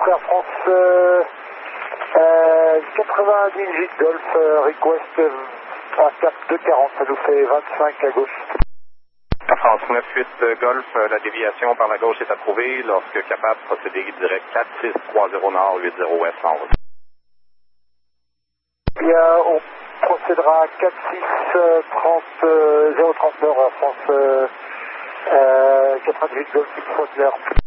Air France 98 Golf, request à cap 240, ça nous fait 25 à gauche. Air France 98 Golf, la déviation par la gauche est approuvée. Lorsque capable, procéder direct 4630 nord, 80 ouest en route. Bien, on procédera à 4630 030 nord, Air France 98 Golf, 6 l'heure.